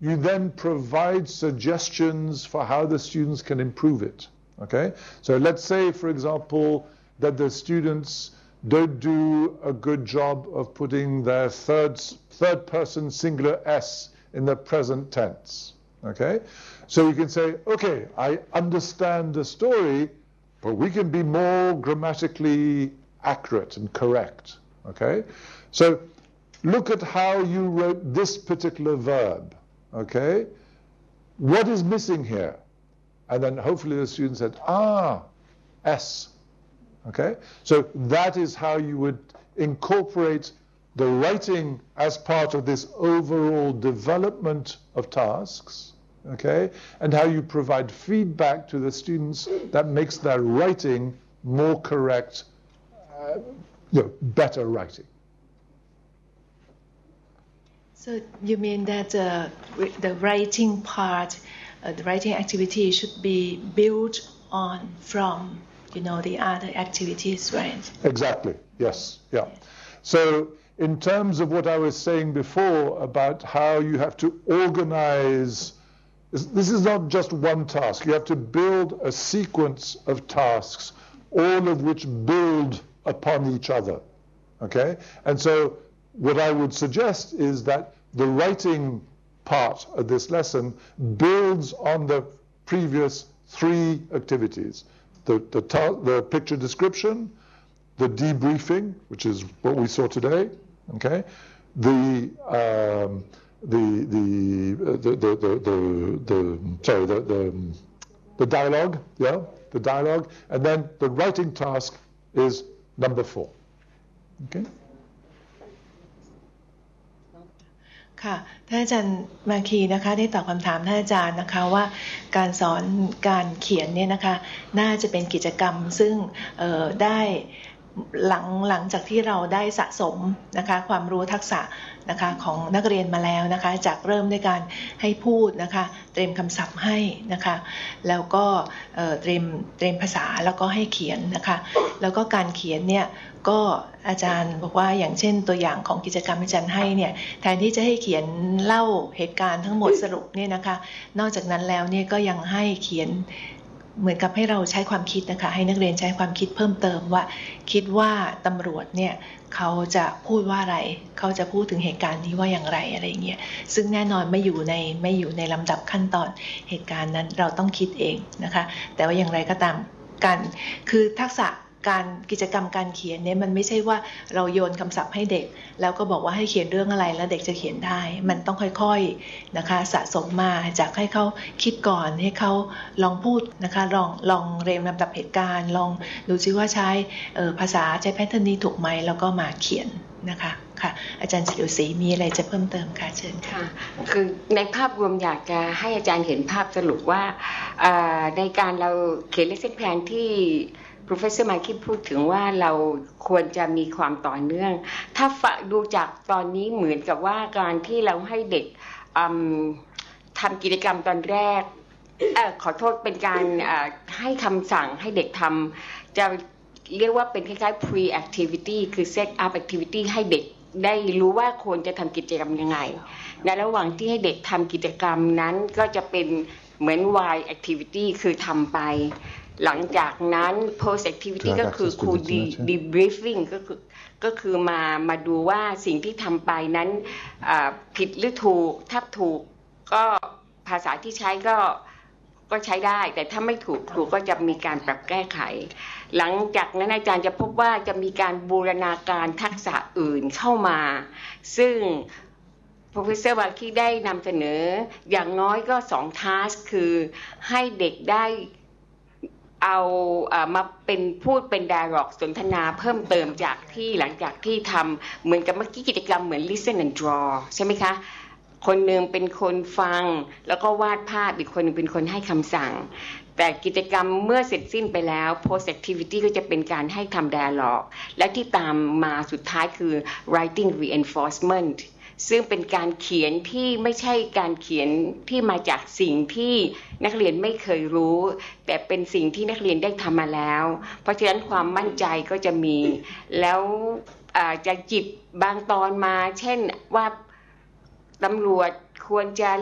you then provide suggestions for how the students can improve it. Okay? So let's say, for example, that the students don't do a good job of putting their third person singular S in the present tense. Okay? So you can say, okay, I understand the story, but we can be more grammatically accurate and correct. Okay? So look at how you wrote this particular verb. Okay? What is missing here? And then hopefully the student said, S. Okay? So that is how you would incorporate the writing as part of this overall development of tasks, okay? And how you provide feedback to the students that makes their writing more correct, better writing. So you mean that the writing part, the writing activity should be built on from, the other activities, right? Exactly, yes, yeah. So in terms of what I was saying before about how you have to organize, this is not just one task. You have to build a sequence of tasks, all of which build upon each other, okay? And so what I would suggest is that the writing part of this lesson builds on the previous 3 activities. The picture description, the debriefing, which is what we saw today, okay? The dialogue, yeah, the dialogue, and then the writing task is number 4, okay? ค่ะท่านอาจารย์มาคีนะคะได้ตอบคำถามท่านอาจารย์นะคะว่าการสอนการเขียนเนี่ยนะคะน่าจะเป็นกิจกรรมซึ่งได้หลังจากที่เราได้สะสมนะคะความรู้ทักษะนะคะของนักเรียนมาแล้วนะคะจากเริ่มด้วยการให้พูดนะคะเตรียมคำศัพท์ให้นะคะแล้วก็เตรียมภาษาแล้วก็ให้เขียนนะคะแล้วก็การเขียนเนี่ยก็อาจารย์บอกว่าอย่างเช่นตัวอย่างของกิจกรรมอาจารย์ให้เนี่ยแทนที่จะให้เขียนเล่าเหตุการณ์ทั้งหมดสรุปเนี่ยนะคะนอกจากนั้นแล้วเนี่ยก็ยังให้เขียนเหมือนกับให้เราใช้ความคิดนะคะให้นักเรียนใช้ความคิดเพิ่มเติมว่าคิดว่าตำรวจเนี่ยเขาจะพูดว่าอะไรเขาจะพูดถึงเหตุการณ์นี้ว่าอย่างไรอะไรเงี้ยซึ่งแน่นอนไม่อยู่ในลำดับขั้นตอนเหตุการณ์นั้นเราต้องคิดเองนะคะแต่ว่าอย่างไรก็ตามการคือทักษะการกิจกรรมการเขียนเนี่ยมันไม่ใช่ว่าเราโยนคำศัพท์ให้เด็กแล้วก็บอกว่าให้เขียนเรื่องอะไรแล้วเด็กจะเขียนได้มันต้องค่อยๆนะคะสะสมมาจากให้เขาคิดก่อนให้เขาลองพูดนะคะลองเรียงลำดับเหตุการณ์ลองดูซิว่าใช้ภาษาใช้แพทเทิร์นนี้ถูกไหมแล้วก็มาเขียนนะคะค่ะอาจารย์ศิริศรีมีอะไรจะเพิ่มเติมค่ะเชิญค่ะคือในภาพรวมอยากจะให้อาจารย์เห็นภาพสรุปว่าในการเราเขียน lesson plan ที่Professor Maki พูดถึงว่าเราควรจะมีความต่อเนื่องถ้าดูจากตอนนี้เหมือนกับว่าการที่เราให้เด็กทำกิจกรรมตอนแรกขอโทษเป็นการให้คำสั่งให้เด็กทำจะเรียกว่าเป็นคล้ายๆ pre activity คือ set up activity ให้เด็กได้รู้ว่าควรจะทำกิจกรรมยังไงในระหว่างที่ให้เด็กทำกิจกรรมนั้นก็จะเป็นเหมือน while activity คือทำไปหลังจากนั้น post activity ก็คือครู debriefing ก็คือมาดูว่าสิ่งที่ทำไปนั้นผิดหรือถูกถ้าถูกก็ภาษาที่ใช้ก็ใช้ได้แต่ถ้าไม่ถูกครูก็จะมีการปรับแก้ไขหลังจากนั้นอาจารย์จะพบว่าจะมีการบูรณาการทักษะอื่นเข้ามาซึ่ง Professor Maki ได้นำเสนออย่างน้อยก็2 task คือให้เด็กได้เอามาพูดเป็น dialogue สนทนาเพิ่มเติมจากที่หลังจากที่ทำเหมือนกับเมื่อกี้กิจกรรมเหมือน listen and draw ใช่ไหมคะคนหนึ่งเป็นคนฟังแล้วก็วาดภาพอีกคนหนึ่งเป็นคนให้คำสั่งแต่กิจกรรมเมื่อเสร็จสิ้นไปแล้ว post activity ก็จะเป็นการให้ทำ dialogue และที่ตามมาสุดท้ายคือ writing reinforcementซึ่งเป็นการเขียนที่ไม่ใช่การเขียนที่มาจากสิ่งที่นักเรียนไม่เคยรู้แต่เป็นสิ่งที่นักเรียนได้ทำมาแล้วเพราะฉะนั้นความมั่นใจก็จะมีแล้วจะจิบบางตอนมาเช่นว่าตำรวจควรจะ